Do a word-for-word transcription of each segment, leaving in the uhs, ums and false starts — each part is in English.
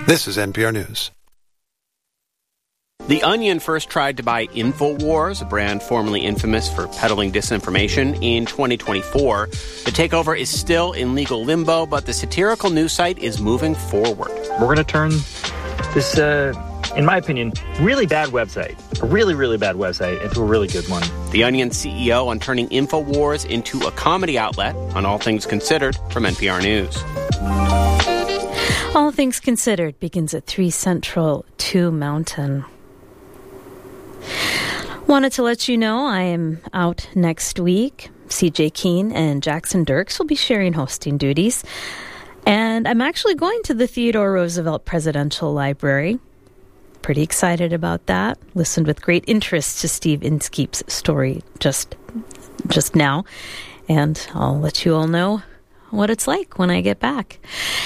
This is N P R News. The Onion first tried to buy InfoWars, a brand formerly infamous for peddling disinformation, in twenty twenty-four. The takeover is still in legal limbo, but the satirical news site is moving forward. We're going to turn this, uh, in my opinion, really bad website, a really, really bad website, into a really good one. The Onion C E O on turning InfoWars into a comedy outlet on All Things Considered from N P R News. All Things Considered begins at three Central, two Mountain. Wanted to let you know I am out next week. C J Keene and Jackson Dirks will be sharing hosting duties. And I'm actually going to the Theodore Roosevelt Presidential Library. Pretty excited about that. Listened with great interest to Steve Inskeep's story just, just now. And I'll let you all know what it's like when I get back.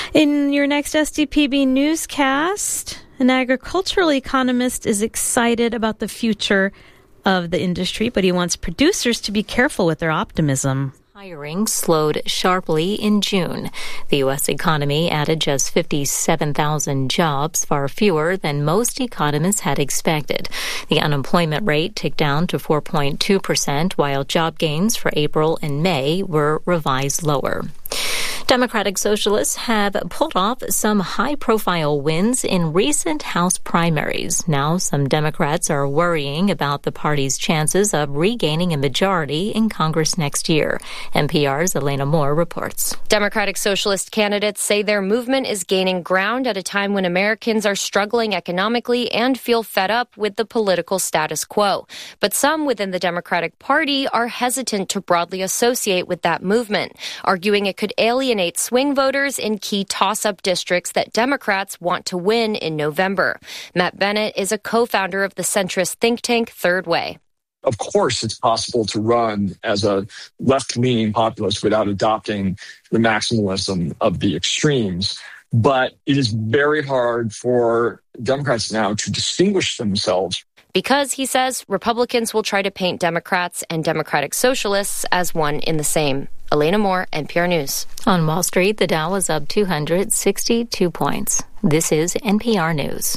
In your next S D P B newscast, an agricultural economist is excited about the future of the industry, but he wants producers to be careful with their optimism. Hiring slowed sharply in June. The U S economy added just fifty-seven thousand jobs, far fewer than most economists had expected. The unemployment rate ticked down to four point two percent, while job gains for April and May were revised lower. Democratic Socialists have pulled off some high-profile wins in recent House primaries. Now, some Democrats are worrying about the party's chances of regaining a majority in Congress next year. N P R's Elena Moore reports. Democratic Socialist candidates say their movement is gaining ground at a time when Americans are struggling economically and feel fed up with the political status quo. But some within the Democratic Party are hesitant to broadly associate with that movement, arguing it could alienate swing voters in key toss-up districts that Democrats want to win in November. Matt Bennett is a co-founder of the centrist think tank Third Way. Of course, it's possible to run as a left-leaning populist without adopting the maximalism of the extremes. But it is very hard for Democrats now to distinguish themselves. Because, he says, Republicans will try to paint Democrats and Democratic Socialists as one in the same. Elena Moore, N P R News. On Wall Street, the Dow is up two hundred sixty-two points. This is N P R News.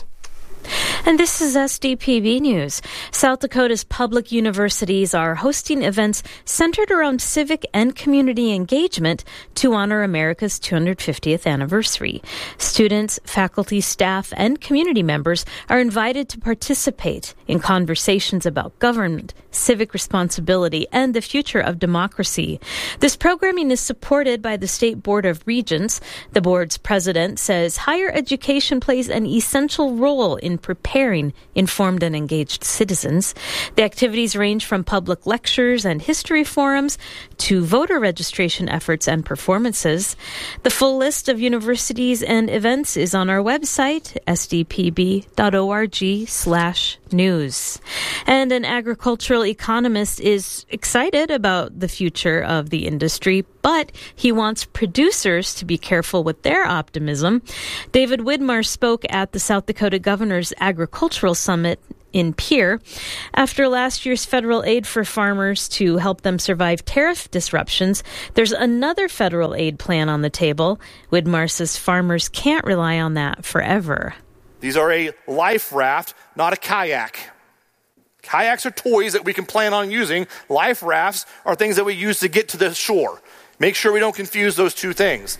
And this is S D P B News. South Dakota's public universities are hosting events centered around civic and community engagement to honor America's two hundred fiftieth anniversary. Students, faculty, staff, and community members are invited to participate in conversations about government, civic responsibility, and the future of democracy. This programming is supported by the State Board of Regents. The board's president says higher education plays an essential role in preparing informed and engaged citizens. The activities range from public lectures and history forums to voter registration efforts and performances. The full list of universities and events is on our website, s d p b dot org slash news. And an agricultural economist is excited about the future of the industry, but he wants producers to be careful with their optimism. David Widmar spoke at the South Dakota Governor's Agricultural Summit in Pierre. After last year's federal aid for farmers to help them survive tariff disruptions, there's another federal aid plan on the table. Widmar says farmers can't rely on that forever. These are a life raft, not a kayak. Kayaks are toys that we can plan on using. Life rafts are things that we use to get to the shore. Make sure we don't confuse those two things.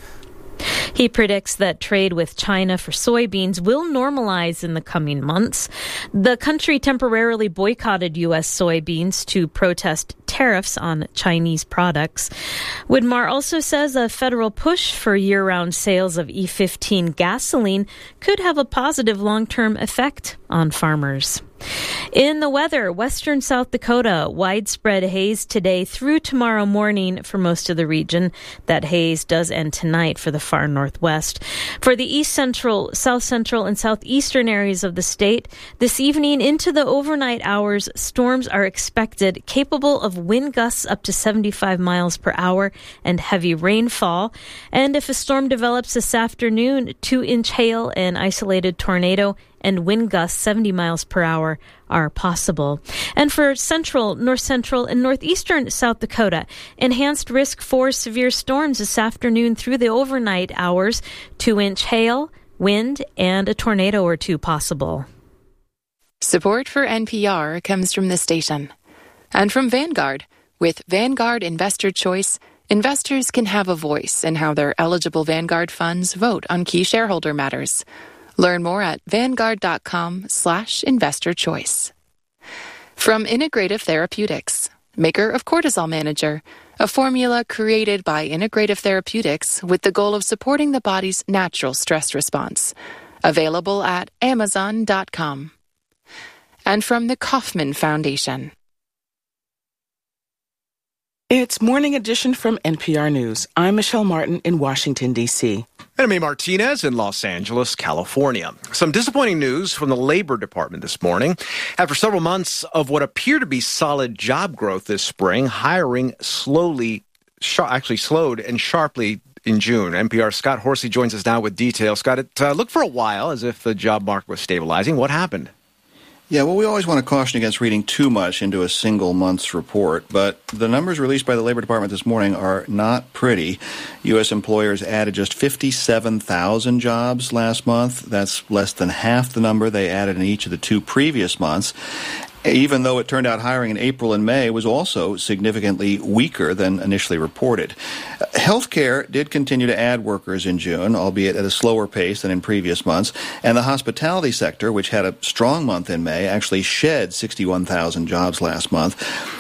He predicts that trade with China for soybeans will normalize in the coming months. The country temporarily boycotted U S soybeans to protest tariffs on Chinese products. Widmar also says a federal push for year-round sales of E fifteen gasoline could have a positive long-term effect on farmers. In the weather, western South Dakota, widespread haze today through tomorrow morning for most of the region. That haze does end tonight for the far northwest. For the east central, south central, and southeastern areas of the state, this evening into the overnight hours, storms are expected capable of wind gusts up to seventy-five miles per hour and heavy rainfall. And if a storm develops this afternoon, two-inch hail and isolated tornado and wind gusts seventy miles per hour are possible. And for central, north central, and northeastern South Dakota, enhanced risk for severe storms this afternoon through the overnight hours. Two-inch hail, wind, and a tornado or two possible. Support for N P R comes from the station and from Vanguard. With Vanguard Investor Choice, investors can have a voice in how their eligible Vanguard funds vote on key shareholder matters. Learn more at vanguard.com slash investor choice. From Integrative Therapeutics, maker of Cortisol Manager, a formula created by Integrative Therapeutics with the goal of supporting the body's natural stress response. Available at amazon dot com. And from the Kauffman Foundation. It's Morning Edition from N P R News. I'm Michelle Martin in Washington, D C. And I'm Martinez in Los Angeles, California. Some disappointing news from the Labor Department this morning. After several months of what appear to be solid job growth this spring, hiring slowly, sh- actually slowed and sharply in June. N P R's Scott Horsley joins us now with details. Scott, it uh, looked for a while as if the job market was stabilizing. What happened? Yeah, well, we always want to caution against reading too much into a single month's report, but the numbers released by the Labor Department this morning are not pretty. U S employers added just fifty-seven thousand jobs last month. That's less than half the number they added in each of the two previous months, even though it turned out hiring in April and May was also significantly weaker than initially reported. Healthcare did continue to add workers in June, albeit at a slower pace than in previous months, and the hospitality sector, which had a strong month in May, actually shed sixty-one thousand jobs last month.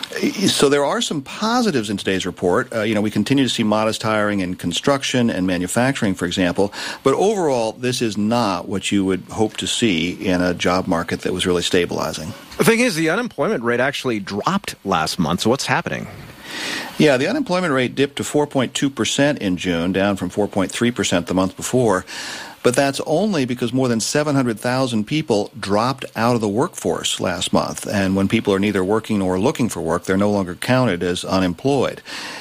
So there are some positives in today's report. Uh, you know, we continue to see modest hiring in construction and manufacturing, for example, but overall, this is not what you would hope to see in a job market that was really stabilizing. The thing is, the unemployment rate actually dropped last month, so what's happening? Yeah, the unemployment rate dipped to four point two percent in June, down from four point three percent the month before. But that's only because more than seven hundred thousand people dropped out of the workforce last month. And when people are neither working nor looking for work, they're no longer counted as unemployed.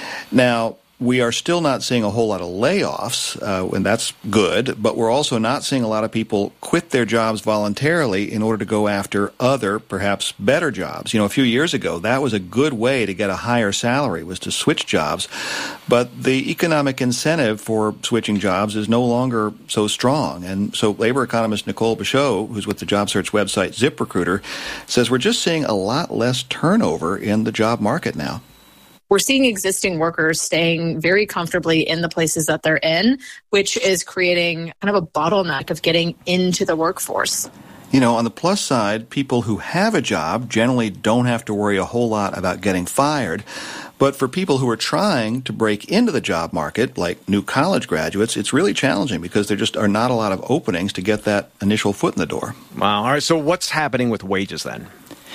Now, we are still not seeing a whole lot of layoffs, uh, and that's good, but we're also not seeing a lot of people quit their jobs voluntarily in order to go after other, perhaps better jobs. You know, a few years ago, that was a good way to get a higher salary, was to switch jobs, but the economic incentive for switching jobs is no longer so strong. And so labor economist Nicole Bachot, who's with the job search website ZipRecruiter, says we're just seeing a lot less turnover in the job market now. We're seeing existing workers staying very comfortably in the places that they're in, which is creating kind of a bottleneck of getting into the workforce. You know, on the plus side, people who have a job generally don't have to worry a whole lot about getting fired. But for people who are trying to break into the job market, like new college graduates, it's really challenging because there just are not a lot of openings to get that initial foot in the door. Wow. All right. So what's happening with wages then?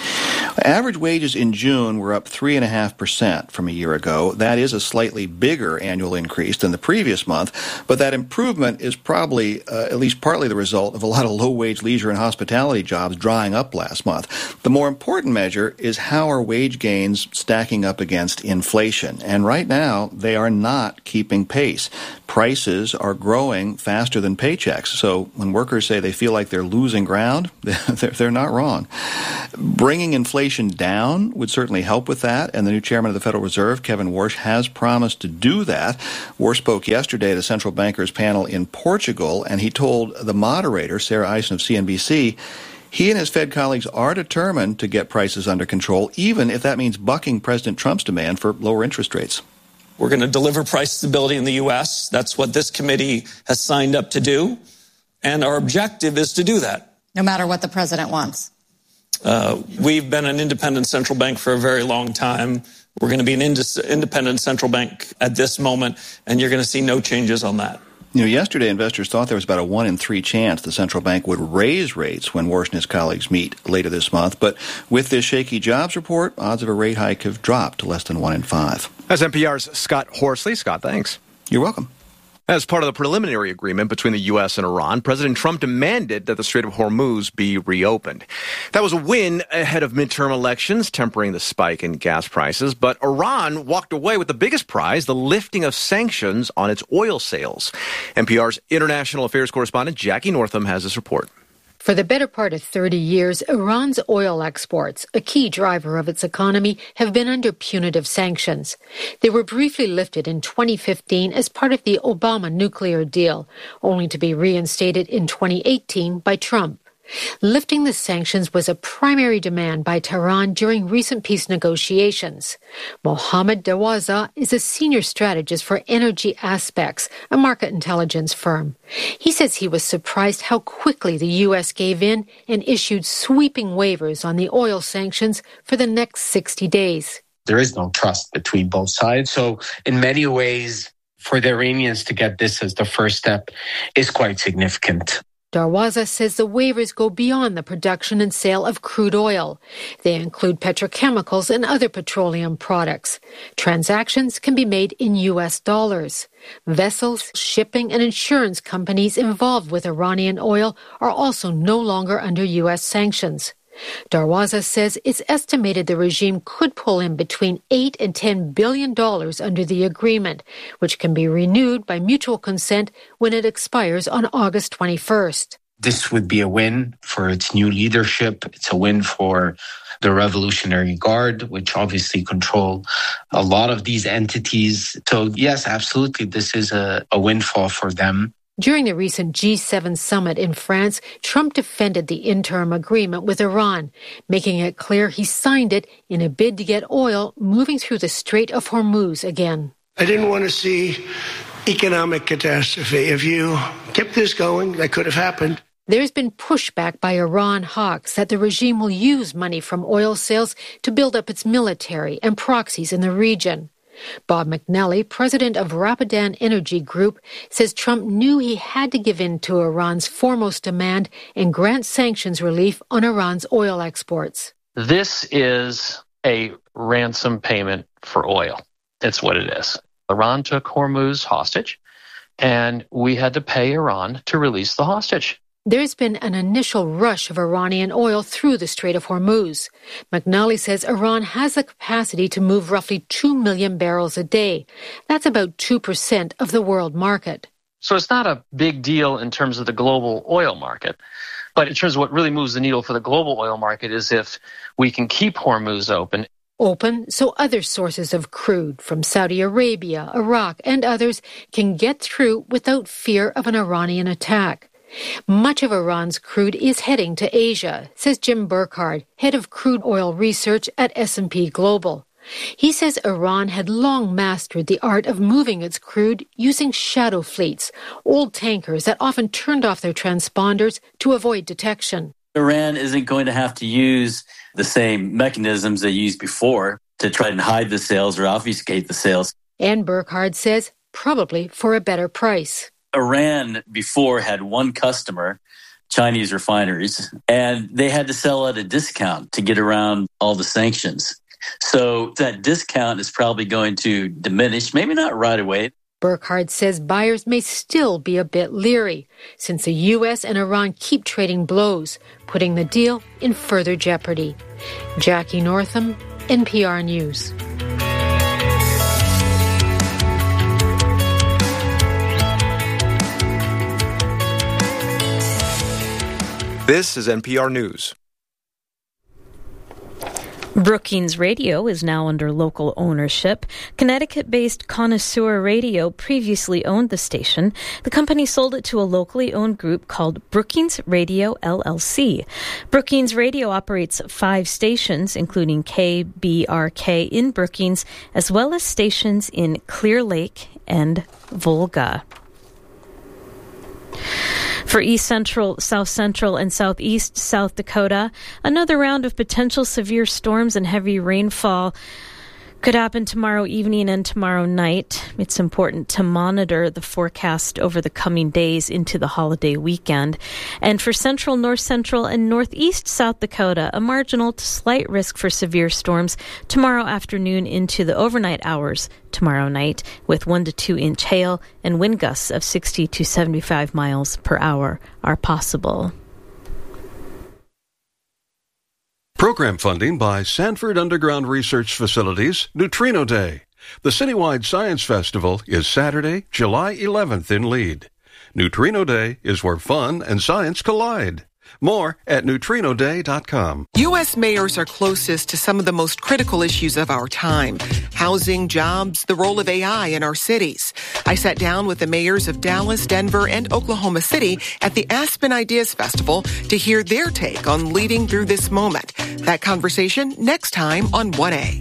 Average wages in June were up three point five percent from a year ago. That is a slightly bigger annual increase than the previous month, but that improvement is probably uh, at least partly the result of a lot of low-wage leisure and hospitality jobs drying up last month. The more important measure is how are wage gains stacking up against inflation, and right now they are not keeping pace. Prices are growing faster than paychecks, so when workers say they feel like they're losing ground, they're, they're not wrong. Bringing inflation down would certainly help with that, and the new chairman of the Federal Reserve, Kevin Warsh, has promised to do that. Warsh spoke yesterday at a central bankers panel in Portugal, and he told the moderator, Sarah Eisen of C N B C, he and his Fed colleagues are determined to get prices under control, even if that means bucking President Trump's demand for lower interest rates. We're going to deliver price stability in the U S. That's what this committee has signed up to do, and our objective is to do that. No matter what the president wants. Uh, we've been an independent central bank for a very long time. We're going to be an ind- independent central bank at this moment, and you're going to see no changes on that. You know, yesterday investors thought there was about a one in three chance the central bank would raise rates when Warsh and his colleagues meet later this month. But with this shaky jobs report, odds of a rate hike have dropped to less than one in five. That's N P R's Scott Horsley. Scott, thanks. You're welcome. As part of the preliminary agreement between the U S and Iran, President Trump demanded that the Strait of Hormuz be reopened. That was a win ahead of midterm elections, tempering the spike in gas prices. But Iran walked away with the biggest prize, the lifting of sanctions on its oil sales. N P R's international affairs correspondent Jackie Northam has this report. For the better part of thirty years, Iran's oil exports, a key driver of its economy, have been under punitive sanctions. They were briefly lifted in twenty fifteen as part of the Obama nuclear deal, only to be reinstated in twenty eighteen by Trump. Lifting the sanctions was a primary demand by Tehran during recent peace negotiations. Mohammad Dawaza is a senior strategist for Energy Aspects, a market intelligence firm. He says he was surprised how quickly the U S gave in and issued sweeping waivers on the oil sanctions for the next sixty days. There is no trust between both sides. So in many ways, for the Iranians to get this as the first step is quite significant. Darwaza says the waivers go beyond the production and sale of crude oil. They include petrochemicals and other petroleum products. Transactions can be made in U S dollars. Vessels, shipping, and insurance companies involved with Iranian oil are also no longer under U S sanctions. Darwaza says it's estimated the regime could pull in between eight and ten billion dollars under the agreement, which can be renewed by mutual consent when it expires on August twenty-first. This would be a win for its new leadership. It's a win for the Revolutionary Guard, which obviously control a lot of these entities. So yes, absolutely, this is a, a windfall for them. During the recent G seven summit in France, Trump defended the interim agreement with Iran, making it clear he signed it in a bid to get oil moving through the Strait of Hormuz again. I didn't want to see economic catastrophe. If you kept this going, that could have happened. There's been pushback by Iran hawks that the regime will use money from oil sales to build up its military and proxies in the region. Bob McNally, president of Rapidan Energy Group, says Trump knew he had to give in to Iran's foremost demand and grant sanctions relief on Iran's oil exports. This is a ransom payment for oil. That's what it is. Iran took Hormuz hostage, and we had to pay Iran to release the hostage. There's been an initial rush of Iranian oil through the Strait of Hormuz. McNally says Iran has the capacity to move roughly two million barrels a day. That's about two percent of the world market. So it's not a big deal in terms of the global oil market. But in terms of what really moves the needle for the global oil market is if we can keep Hormuz open. Open so other sources of crude from Saudi Arabia, Iraq, and others can get through without fear of an Iranian attack. Much of Iran's crude is heading to Asia, says Jim Burkhardt, head of crude oil research at S and P Global. He says Iran had long mastered the art of moving its crude using shadow fleets, old tankers that often turned off their transponders to avoid detection. Iran isn't going to have to use the same mechanisms they used before to try and hide the sales or obfuscate the sales. And Burkhardt says probably for a better price. Iran before had one customer, Chinese refineries, and they had to sell at a discount to get around all the sanctions. So that discount is probably going to diminish, maybe not right away. Burkhardt says buyers may still be a bit leery, since the U S and Iran keep trading blows, putting the deal in further jeopardy. Jackie Northam, N P R News. This is N P R News. Brookings Radio is now under local ownership. Connecticut-based Connoisseur Radio previously owned the station. The company sold it to a locally owned group called Brookings Radio L L C. Brookings Radio operates five stations, including K B R K in Brookings, as well as stations in Clear Lake and Volga. For East Central, South Central, and Southeast South Dakota, another round of potential severe storms and heavy rainfall could happen tomorrow evening and tomorrow night. It's important to monitor the forecast over the coming days into the holiday weekend. And for Central, North Central, and Northeast South Dakota, a marginal to slight risk for severe storms tomorrow afternoon into the overnight hours tomorrow night, with one to two inch hail and wind gusts of sixty to seventy-five miles per hour are possible. Program funding by Sanford Underground Research Facilities Neutrino Day. The citywide science festival is Saturday, July eleventh in Lead. Neutrino Day is where fun and science collide. More at neutrino day dot com. U S mayors are closest to some of the most critical issues of our time: housing, jobs, the role of A I in our cities. I sat down with the mayors of Dallas, Denver, and Oklahoma City at the Aspen Ideas Festival to hear their take on leading through this moment. That conversation next time on one A.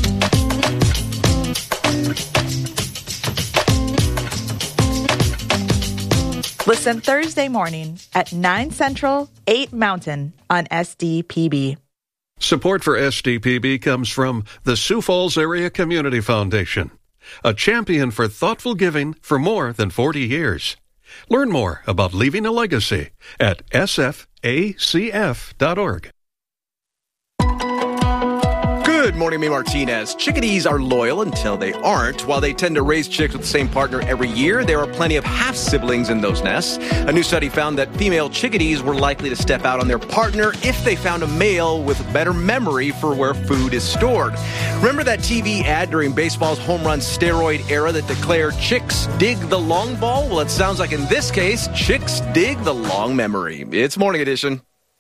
Listen Thursday morning at nine Central, eight Mountain on S D P B. Support for S D P B comes from the Sioux Falls Area Community Foundation, a champion for thoughtful giving for more than forty years. Learn more about leaving a legacy at s f a c f dot org. Good morning, me Martinez. Chickadees are loyal until they aren't. While they tend to raise chicks with the same partner every year, there are plenty of half-siblings in those nests. A new study found that female chickadees were likely to step out on their partner if they found a male with better memory for where food is stored. Remember that T V ad during baseball's home run steroid era that declared chicks dig the long ball? Well, it sounds like in this case, chicks dig the long memory. It's Morning Edition.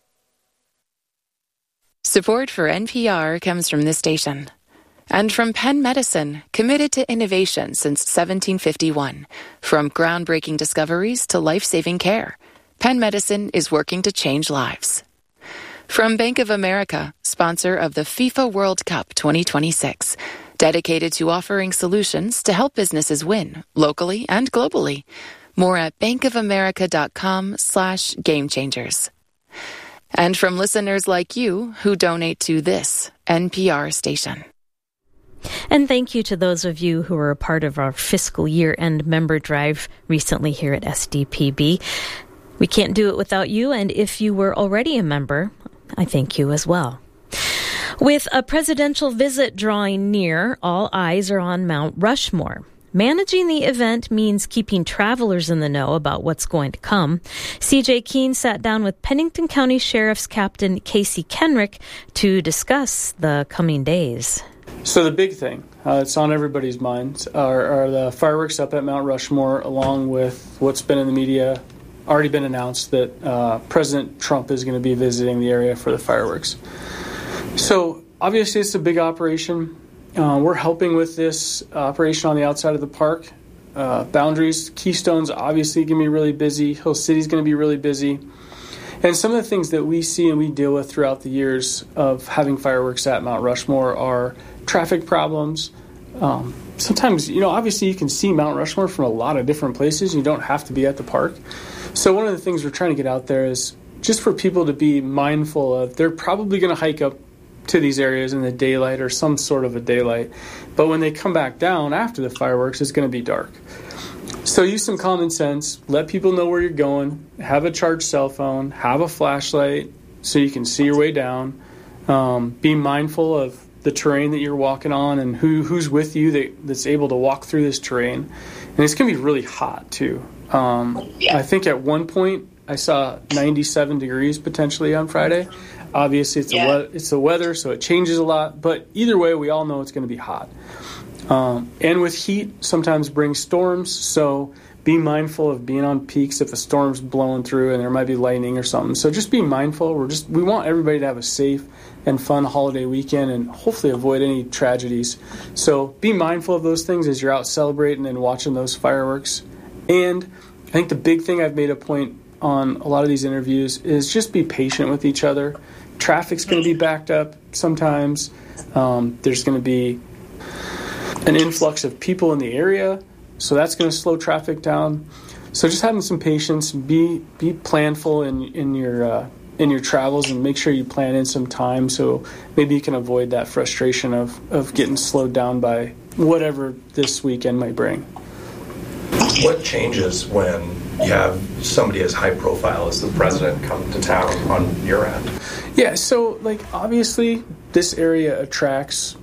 Support for N P R comes from this station. And from Penn Medicine, committed to innovation since seventeen fifty-one. From groundbreaking discoveries to life-saving care, Penn Medicine is working to change lives. From Bank of America, sponsor of the FIFA World Cup twenty twenty-six, dedicated to offering solutions to help businesses win, locally and globally. More at bankofamerica.com slash game changers. And from listeners like you who donate to this N P R station. And thank you to those of you who were a part of our fiscal year-end member drive recently here at S D P B. We can't do it without you, and if you were already a member, I thank you as well. With a presidential visit drawing near, all eyes are on Mount Rushmore. Managing the event means keeping travelers in the know about what's going to come. C J Keene sat down with Pennington County Sheriff's Captain Casey Kenrick to discuss the coming days. So the big thing uh, that's on everybody's minds are, are the fireworks up at Mount Rushmore, along with what's been in the media, already been announced that uh, President Trump is going to be visiting the area for the fireworks. So obviously it's a big operation. Uh, we're helping with this operation on the outside of the park. Uh, boundaries, Keystone's obviously going to be really busy. Hill City's going to be really busy. And some of the things that we see and we deal with throughout the years of having fireworks at Mount Rushmore are traffic problems. Um, sometimes, you know, obviously you can see Mount Rushmore from a lot of different places. You don't have to be at the park. So one of the things we're trying to get out there is just for people to be mindful of, they're probably going to hike up to these areas in the daylight or some sort of a daylight. But when they come back down after the fireworks, it's going to be dark. So use some common sense. Let people know where you're going. Have a charged cell phone. Have a flashlight so you can see your way down. Um, be mindful of the terrain that you're walking on and who who's with you that, that's able to walk through this terrain. And it's going to be really hot, too. Um, yeah. I think at one point I saw ninety-seven degrees potentially on Friday. Obviously, it's, yeah. the we- it's the weather, so it changes a lot. But either way, we all know it's going to be hot. Um, and with heat, sometimes brings storms. So be mindful of being on peaks if a storm's blowing through and there might be lightning or something. So just be mindful. We're just we want everybody to have a safe and fun holiday weekend and hopefully avoid any tragedies. So be mindful of those things as you're out celebrating and watching those fireworks. And I think the big thing I've made a point on a lot of these interviews is just be patient with each other. Traffic's going to be backed up sometimes. Um, there's going to be an influx of people in the area, so that's going to slow traffic down. So just having some patience, be be planful in in your uh, in your travels, and make sure you plan in some time so maybe you can avoid that frustration of, of getting slowed down by whatever this weekend might bring. What changes when you have somebody as high profile as the president come to town on your end? Yeah, so like obviously this area attracts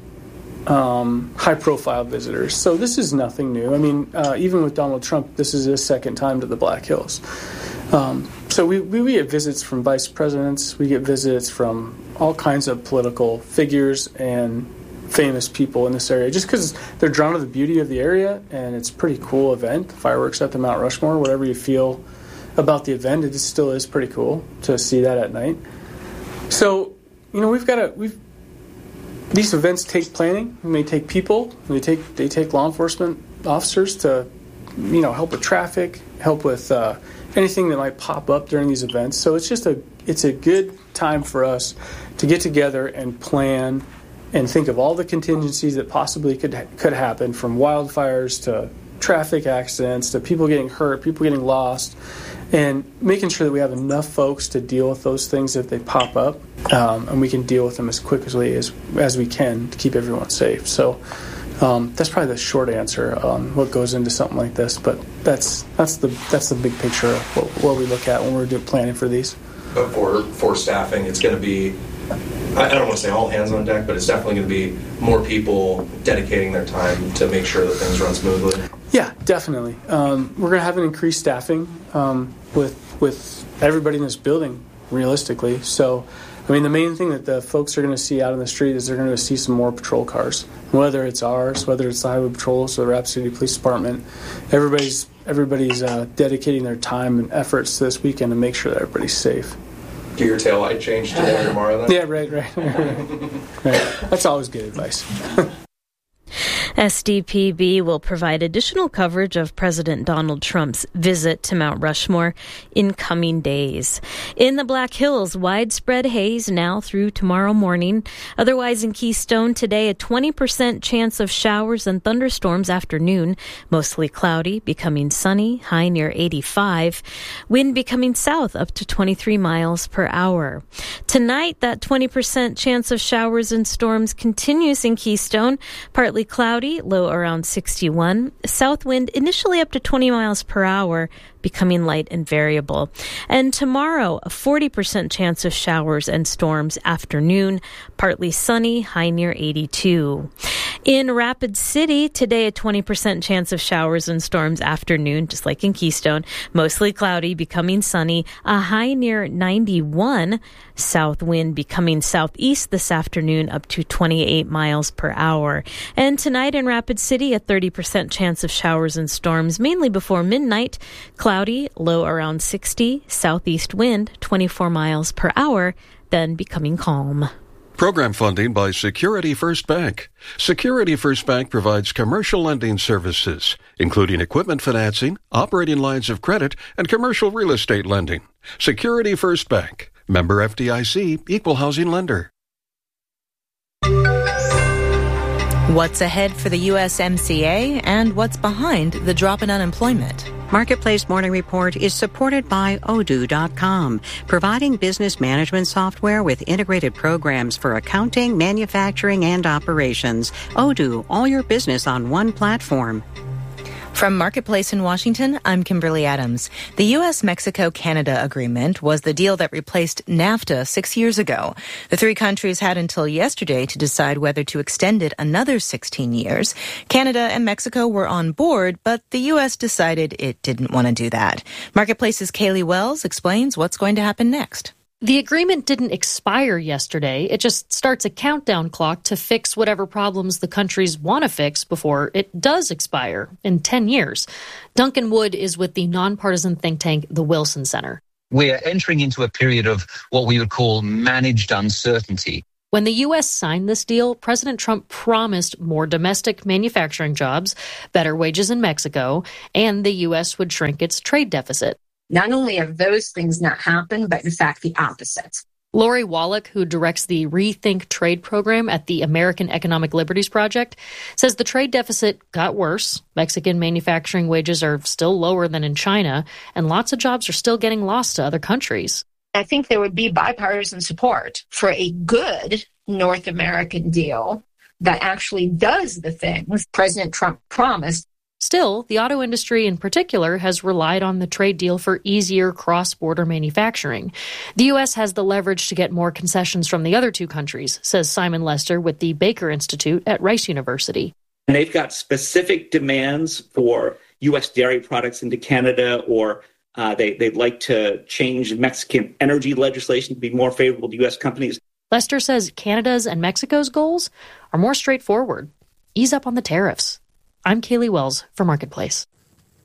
um, high profile visitors. So this is nothing new. I mean, uh, even with Donald Trump, this is his second time to the Black Hills. Um, so we, we, we get visits from vice presidents. We get visits from all kinds of political figures and famous people in this area just because they're drawn to the beauty of the area, and it's a pretty cool event. Fireworks at the Mount Rushmore, whatever you feel about the event. It still is pretty cool to see that at night. So, you know, we've got to we've these events take planning. They take people. They take they take law enforcement officers to, you know, help with traffic, help with uh, anything that might pop up during these events. So it's just a it's a good time for us to get together and plan and think of all the contingencies that possibly could could happen, from wildfires to traffic accidents to people getting hurt, people getting lost, and making sure that we have enough folks to deal with those things if they pop up, um, and we can deal with them as quickly as as we can to keep everyone safe. So um, that's probably the short answer on what goes into something like this. But that's that's the that's the big picture of what, what we look at when we're doing planning for these. But for for staffing, it's going to be, I don't want to say all hands on deck, but it's definitely going to be more people dedicating their time to make sure that things run smoothly. Yeah, definitely. Um, we're going to have an increased staffing um, with with everybody in this building, realistically. So, I mean, the main thing that the folks are going to see out on the street is they're going to see some more patrol cars, whether it's ours, whether it's the Highway Patrol, so the Rapid City Police Department. Everybody's everybody's uh, dedicating their time and efforts this weekend to make sure that everybody's safe. Get your tail light changed today or tomorrow, then? Yeah, right, right, right, right. right. That's always good advice. S D P B will provide additional coverage of President Donald Trump's visit to Mount Rushmore in coming days. In the Black Hills, widespread haze now through tomorrow morning. Otherwise in Keystone today, a twenty percent chance of showers and thunderstorms afternoon. Mostly cloudy, becoming sunny, high near eighty-five. Wind becoming south up to twenty-three miles per hour. Tonight, that twenty percent chance of showers and storms continues in Keystone. Partly cloudy, low around sixty-one. South wind initially up to twenty miles per hour, becoming light and variable. And tomorrow, a forty percent chance of showers and storms afternoon, partly sunny, high near eighty-two. In Rapid City, today a twenty percent chance of showers and storms afternoon, just like in Keystone. Mostly cloudy, becoming sunny, a high near ninety-one. South wind becoming southeast this afternoon up to twenty-eight miles per hour. And tonight in Rapid City, a thirty percent chance of showers and storms, mainly before midnight. Cloudy, low around sixty, southeast wind twenty-four miles per hour, then becoming calm. Program funding by Security First Bank. Security First Bank provides commercial lending services, including equipment financing, operating lines of credit, and commercial real estate lending. Security First Bank. Member F D I C, Equal Housing Lender. What's ahead for the U S M C A and what's behind the drop in unemployment? Marketplace Morning Report is supported by Odoo dot com, providing business management software with integrated programs for accounting, manufacturing, and operations. Odoo, all your business on one platform. From Marketplace in Washington, I'm Kimberly Adams. The U S Mexico Canada agreement was the deal that replaced NAFTA six years ago. The three countries had until yesterday to decide whether to extend it another sixteen years. Canada and Mexico were on board, but the U S decided it didn't want to do that. Marketplace's Kaylee Wells explains what's going to happen next. The agreement didn't expire yesterday. It just starts a countdown clock to fix whatever problems the countries want to fix before it does expire in ten years. Duncan Wood is with the nonpartisan think tank, the Wilson Center. We're entering into a period of what we would call managed uncertainty. When the U S signed this deal, President Trump promised more domestic manufacturing jobs, better wages in Mexico, and the U S would shrink its trade deficit. Not only have those things not happened, but in fact the opposite. Lori Wallach, who directs the Rethink Trade program at the American Economic Liberties Project, says the trade deficit got worse. Mexican manufacturing wages are still lower than in China, and lots of jobs are still getting lost to other countries. I think there would be bipartisan support for a good North American deal that actually does the things President Trump promised. Still, the auto industry in particular has relied on the trade deal for easier cross-border manufacturing. The U S has the leverage to get more concessions from the other two countries, says Simon Lester with the Baker Institute at Rice University. And they've got specific demands for U S dairy products into Canada, or uh, they, they'd like to change Mexican energy legislation to be more favorable to U S companies. Lester says Canada's and Mexico's goals are more straightforward. Ease up on the tariffs. I'm Kaylee Wells for Marketplace.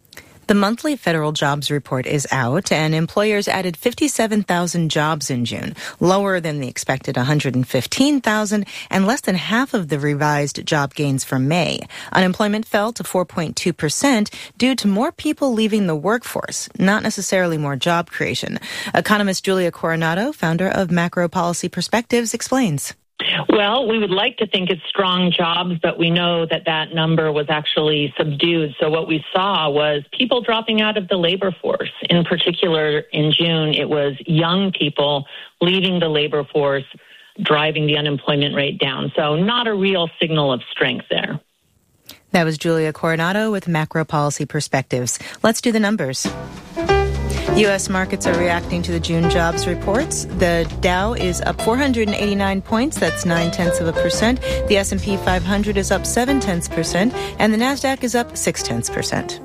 The monthly federal jobs report is out, and employers added fifty-seven thousand jobs in June, lower than the expected one hundred fifteen thousand, and less than half of the revised job gains from May. Unemployment fell to four point two percent due to more people leaving the workforce, not necessarily more job creation. Economist Julia Coronado, founder of Macro Policy Perspectives, explains. Well, we would like to think it's strong jobs, but we know that that number was actually subdued. So what we saw was people dropping out of the labor force. In particular, in June, it was young people leaving the labor force, driving the unemployment rate down. So not a real signal of strength there. That was Julia Coronado with Macro Policy Perspectives. Let's do the numbers. U S markets are reacting to the June jobs reports. The Dow is up four hundred eighty-nine points. That's nine tenths of a percent. The S and P five hundred is up seven tenths percent, and the Nasdaq is up six tenths percent.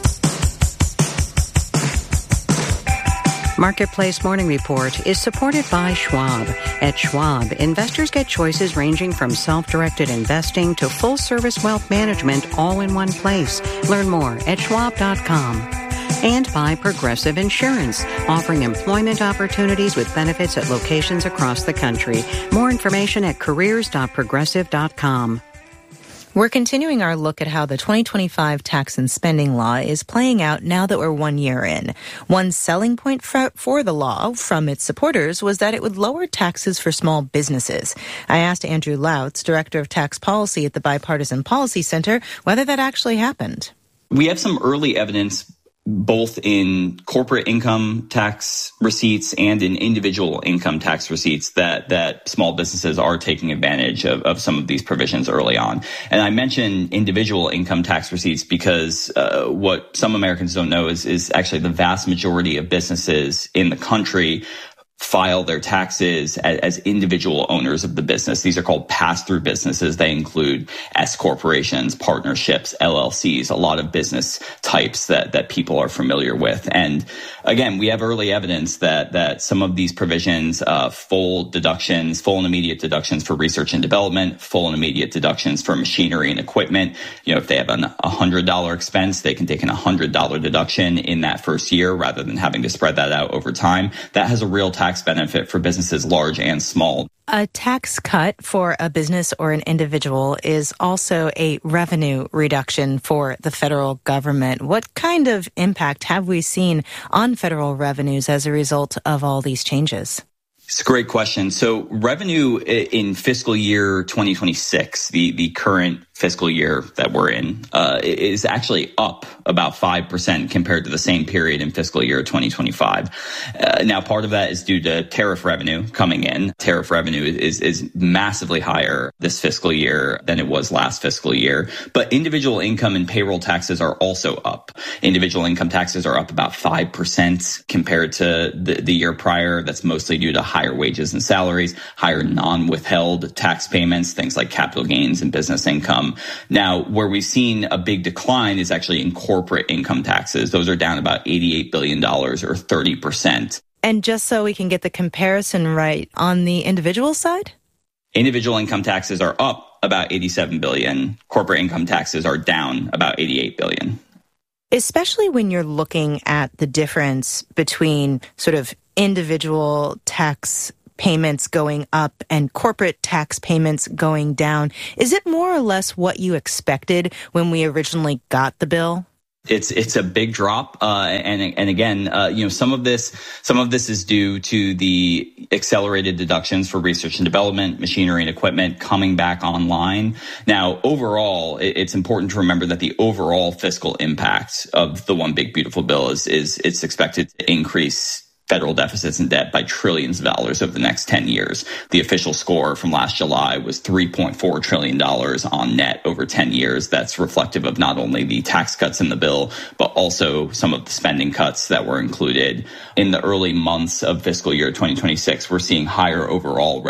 Marketplace Morning Report is supported by Schwab. At Schwab, investors get choices ranging from self-directed investing to full-service wealth management all in one place. Learn more at schwab dot com. And by Progressive Insurance, offering employment opportunities with benefits at locations across the country. More information at careers dot progressive dot com. We're continuing our look at how the twenty twenty-five tax and spending law is playing out now that we're one year in. One selling point for, for the law from its supporters was that it would lower taxes for small businesses. I asked Andrew Lautz, Director of Tax Policy at the Bipartisan Policy Center, whether that actually happened. We have some early evidence both in corporate income tax receipts and in individual income tax receipts that that small businesses are taking advantage of, of some of these provisions early on. And I mention individual income tax receipts because uh, what some Americans don't know is, is actually the vast majority of businesses in the country file their taxes as, as individual owners of the business. These are called pass-through businesses. They include S corporations, partnerships, L L Cs, a lot of business types that, that people are familiar with. And again, we have early evidence that that some of these provisions, uh, full deductions, full and immediate deductions for research and development, full and immediate deductions for machinery and equipment. You know, if they have an one hundred dollars expense, they can take an one hundred dollars deduction in that first year rather than having to spread that out over time. That has a real tax benefit for businesses large and small. A tax cut for a business or an individual is also a revenue reduction for the federal government. What kind of impact have we seen on federal revenues as a result of all these changes? It's a great question. So revenue in fiscal year twenty twenty-six, the, the current fiscal year that we're in, uh, is actually up about five percent compared to the same period in fiscal year twenty twenty-five. Uh, now, part of that is due to tariff revenue coming in. Tariff revenue is, is massively higher this fiscal year than it was last fiscal year. But individual income and payroll taxes are also up. Individual income taxes are up about five percent compared to the, the year prior. That's mostly due to higher wages and salaries, higher non-withheld tax payments, things like capital gains and business income. Now, where we've seen a big decline is actually in corporate income taxes. Those are down about eighty-eight billion dollars or thirty percent. And just so we can get the comparison right, on the individual side? Individual income taxes are up about eighty-seven billion dollars. Corporate income taxes are down about eighty-eight billion dollars. Especially when you're looking at the difference between sort of individual tax payments going up and corporate tax payments going down. Is it more or less what you expected when we originally got the bill? It's it's a big drop, uh, and and again, uh, you know, some of this some of this is due to the accelerated deductions for research and development, machinery and equipment coming back online. Now, overall, it's important to remember that the overall fiscal impact of the One Big Beautiful Bill is is it's expected to increase federal deficits and debt by trillions of dollars over the next ten years. The official score from last July was three point four trillion dollars on net over ten years. That's reflective of not only the tax cuts in the bill, but also some of the spending cuts that were included. In the early months of fiscal year twenty twenty-six, we're seeing higher overall